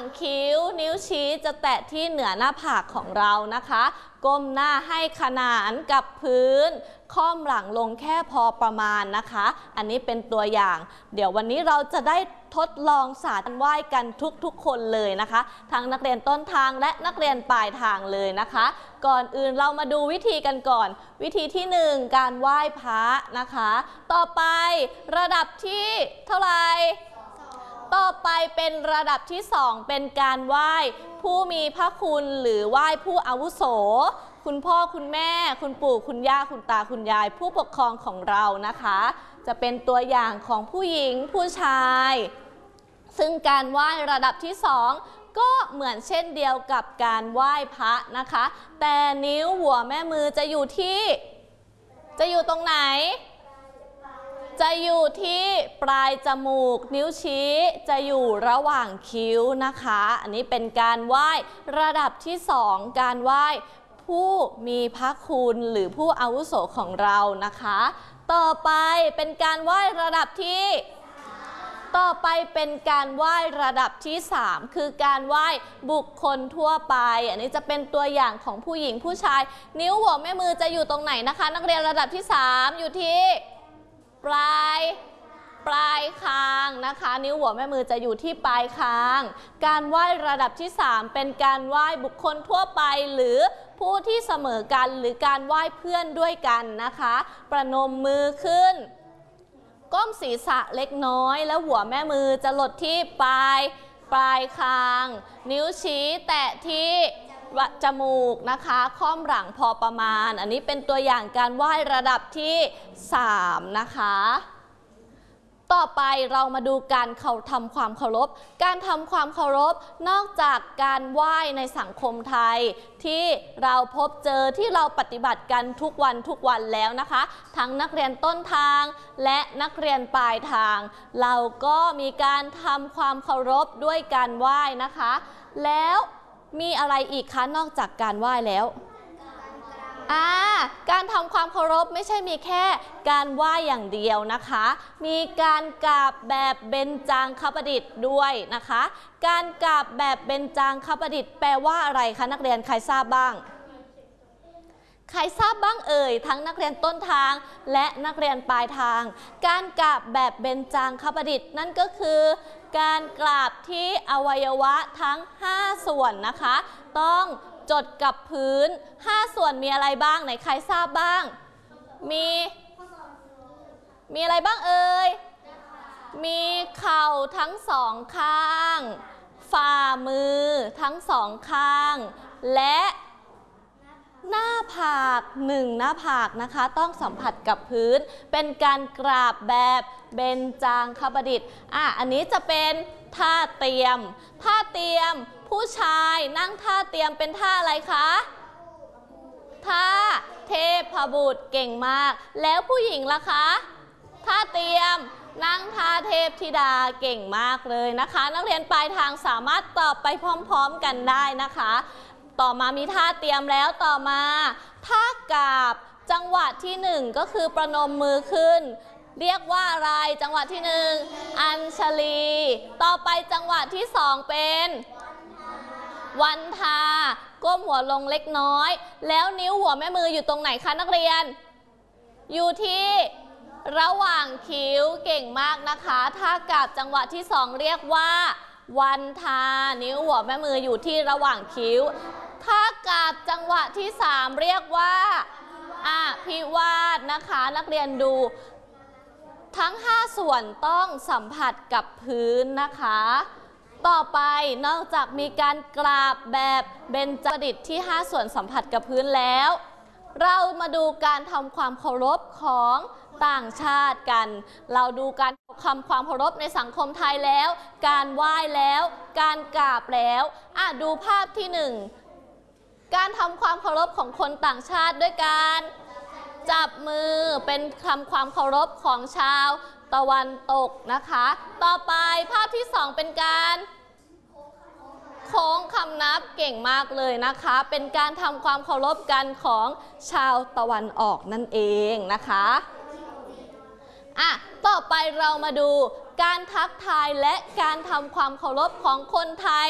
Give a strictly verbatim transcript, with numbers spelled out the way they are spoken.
คิ้วนิ้วชี้จะแตะที่เหนือหน้าผากของเรานะคะก้มหน้าให้ขนานกับพื้นค่อมหลังลงแค่พอประมาณนะคะอันนี้เป็นตัวอย่างเดี๋ยววันนี้เราจะได้ทดลองสาธิตไหว้กันทุกๆคนเลยนะคะทั้งนักเรียนต้นทางและนักเรียนปลายทางเลยนะคะก่อนอื่นเรามาดูวิธีกันก่อนวิธีที่หนึ่งการไหว้พระนะคะต่อไประดับที่เท่าไหร่ต่อไปเป็นระดับที่สองเป็นการไหว้ผู้มีพระคุณหรือไหว้ผู้อาวุโสคุณพ่อคุณแม่คุณปู่คุณย่าคุณตาคุณยายผู้ปกครองของเรานะคะจะเป็นตัวอย่างของผู้หญิงผู้ชายซึ่งการไหว้ระดับที่สองก็เหมือนเช่นเดียวกับการไหว้พระนะคะแต่นิ้วหัวแม่มือจะอยู่ที่จะอยู่ตรงไหนจะอยู่ที่ปลายจมูกนิ้วชี้จะอยู่ระหว่างคิ้วนะคะอันนี้เป็นการไหว้ระดับที่สองการไหว้ผู้มีพระคุณหรือผู้อาวุโสของเรานะคะต่อไปเป็นการไหว้ระดับที่ต่อไปเป็นการไหว้ระดับที่สามคือการไหว้บุคคลทั่วไปอันนี้จะเป็นตัวอย่างของผู้หญิงผู้ชายนิ้วหัวแม่มือจะอยู่ตรงไหนนะคะนักเรียนระดับที่สามอยู่ที่ปลายปลายคางนะคะนิ้วหัวแม่มือจะอยู่ที่ปลายคางการไหว้ระดับที่สามเป็นการไหว้บุคคลทั่วไปหรือผู้ที่เสมอกันหรือการไหว้เพื่อนด้วยกันนะคะประนมมือขึ้นก้มศีรษะเล็กน้อยแล้วหัวแม่มือจะหลดที่ปลายปลายคางนิ้วชี้แตะที่จมูกนะคะค่อมหลังพอประมาณอันนี้เป็นตัวอย่างการไหว้ระดับที่สามนะคะต่อไปเรามาดูการเขาทำความเคารพการทำความเคารพนอกจากการไหว้ในสังคมไทยที่เราพบเจอที่เราปฏิบัติกันทุกวันทุกวันแล้วนะคะทั้งนักเรียนต้นทางและนักเรียนปลายทางเราก็มีการทำความเคารพด้วยการไหว้นะคะแล้วมีอะไรอีกคะนอกจากการไหว้แล้วอ่าการทำความเคารพไม่ใช่มีแค่การไหว้อย่างเดียวนะคะมีการกราบแบบเบญจางคประดิษฐ์ด้วยนะคะการกราบแบบเบญจางคประดิษฐ์แปลว่าอะไรคะนักเรียนใครทราบบ้างใครทราบบ้างเอ่ยทั้งนักเรียนต้นทางและนักเรียนปลายทางการกราบแบบเบญจางคประดิษฐ์นั่นก็คือการกราบที่อวัยวะทั้งห้าส่วนนะคะต้องจดกับพื้นห้าส่วนมีอะไรบ้างไหนใครทราบบ้างมีมีอะไรบ้างเอ่ยมีเข่าทั้งสองข้างฝ่ามือทั้งสองข้างและหน้าผากหนึ่งหน้าผากนะคะต้องสัมผัสกับพื้นเป็นการกราบแบบเบญจางคประดิษฐ์อ่ะอันนี้จะเป็นท่าเตรียมท่าเตรียมผู้ชายนั่งท่าเตรียมเป็นท่าอะไรคะท่าเทพบุตรเก่งมากแล้วผู้หญิงล่ะคะท่าเตรียมนั่งท่าเทพธิดาเก่งมากเลยนะคะนักเรียนปลายทางสามารถตอบไปพร้อมๆกันได้นะคะต่อมามีท่าเตรียมแล้วต่อมาท่ากราบจังหวะที่หนึ่งก็คือประนมมือขึ้นเรียกว่าอะไรจังหวะที่หนึ่งอัญชลีต่อไปจังหวะที่สองเป็นวันทาก้มหัวลงเล็กน้อยแล้วนิ้วหัวแม่มืออยู่ตรงไหนคะนักเรียนอยู่ที่ระหว่างคิ้วเก่งมากนะคะท่ากราบจังหวะที่สองเรียกว่าวันทานิ้วหัวแม่มืออยู่ที่ระหว่างคิ้วท่ากราบจังหวะที่สามเรียกว่าอภิวาทนะคะนักเรียนดูทั้งห้าส่วนต้องสัมผัสกับพื้นนะคะต่อไปนอกจากมีการกราบแบบเบญจประดิษฐ์ที่ห้าส่วนสัมผัสกับพื้นแล้วเรามาดูการทำความเคารพของต่างชาติกันเราดูการทำความเคารพในสังคมไทยแล้วการไหว้แล้วการกราบแล้วอ่ะดูภาพที่หนึ่งการทำความเคารพของคนต่างชาติด้วยการจับมือเป็นคำความเคารพของชาวตะวันตกนะคะต่อไปภาพที่สองเป็นการโค้งคำนับเก่งมากเลยนะคะเป็นการทำความเคารพกันของชาวตะวันออกนั่นเองนะคะอ่ะต่อไปเรามาดูการทักทายและการทำความเคารพของคนไทย